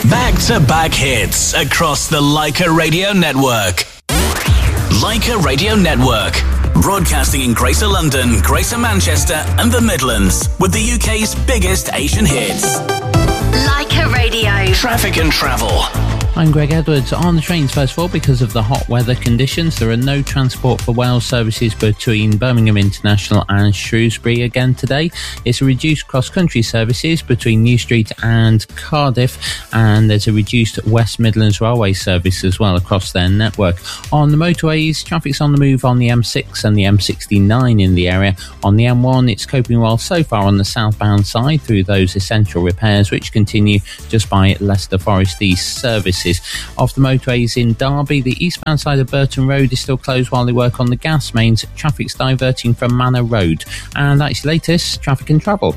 Back-to-back hits across the Leica Radio Network. Leica Radio Network. Broadcasting in Greater London, Greater Manchester and the Midlands with the UK's biggest Asian hits. Leica Radio. Traffic and travel. I'm Greg Edwards. On the trains, first of all, because of the hot weather conditions, there are no Transport for Wales services between Birmingham International and Shrewsbury again today. It's a reduced cross-country services between New Street and Cardiff, and there's a reduced West Midlands Railway service as well across their network. On the motorways, traffic's on the move on the M6 and the M69 in the area. On the M1, it's coping well so far on the southbound side through those essential repairs which continue just by Leicester Forest East services. Off the motorways in Derby, the eastbound side of Burton Road is still closed while they work on the gas mains. Traffic's diverting from Manor Road. And that's your latest traffic and travel.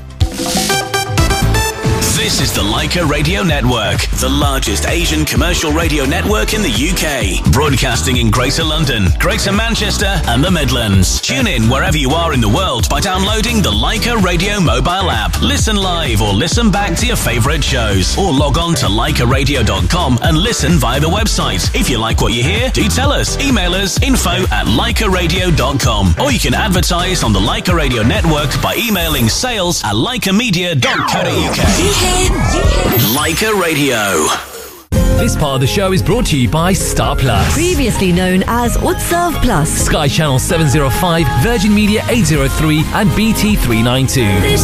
This is the Leica Radio Network, the largest Asian commercial radio network in the UK. Broadcasting in Greater London, Greater Manchester and the Midlands. Tune in wherever you are in the world by downloading the Leica Radio mobile app. Listen live or listen back to your favourite shows. Or log on to leicaradio.com and listen via the website. If you like what you hear, do tell us. Email us info@leicaradio.com. Or you can advertise on the Leica Radio Network by emailing sales@leicamedia.co.uk. Leica Radio. This part of the show is brought to you by Star Plus. Previously known as Utsav Plus. Sky Channel 705, Virgin Media 803 and BT 392.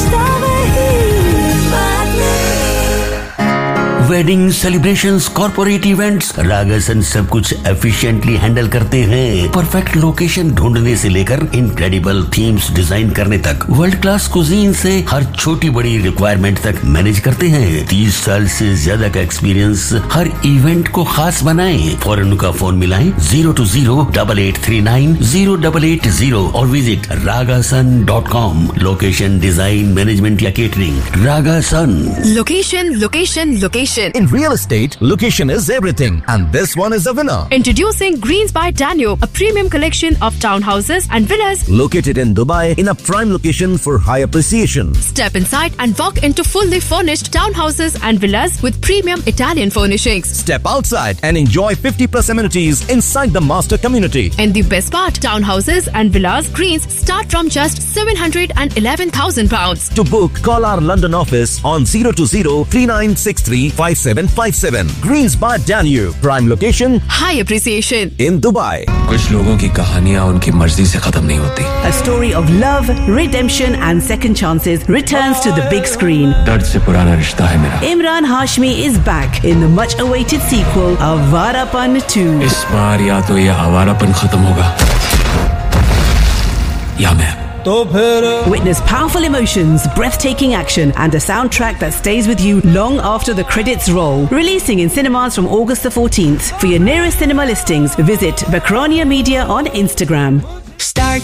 Wedding celebrations, corporate events, रागासन सब कुछ efficiently handle करते हैं। Perfect location ढूंढने से लेकर incredible themes design करने तक, world class cuisine से हर छोटी बड़ी रिक्वायरमेंट तक मैनेज करते हैं। 30 साल से ज्यादा का एक्सपीरियंस हर इवेंट को खास बनाएं। फौरन उनका फोन मिलाएं 020-8839-0880 और visit ragasun.com। Location, design, management या catering, रागासन। Location. In real estate, location is everything, and this one is a winner. Introducing Greens by Daniel, a premium collection of townhouses and villas located in Dubai in a prime location for high appreciation. Step inside and walk into fully furnished townhouses and villas with premium Italian furnishings. Step outside and enjoy 50+ amenities inside the master community. And the best part, townhouses and villas Greens start from just £711,000. To book, call our London office on 020-3963-5757. Greens by Danube, prime location, high appreciation in Dubai. कुछ लोगों की कहानियां उनकी मर्जी से खत्म नहीं होती. A story of love, redemption and second chances returns to the big screen. दर्द से पुराना रिश्ता है मेरा. Imran Hashmi is back in the much awaited sequel Avarapan 2. इस बार या तो ये आवारापन खत्म होगा या मैं. Witness powerful emotions, breathtaking action and a soundtrack that stays with you long after the credits roll. Releasing in cinemas from August the 14th. For your nearest cinema listings, visit Bakrania Media on Instagram.